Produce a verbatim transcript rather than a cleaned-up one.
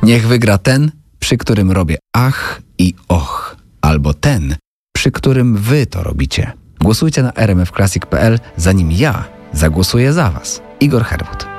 Niech wygra ten, przy którym robię ach i och, albo ten, przy którym wy to robicie. Głosujcie na r m f classic kropka p l, zanim ja zagłosuję za was. Igor Herwód.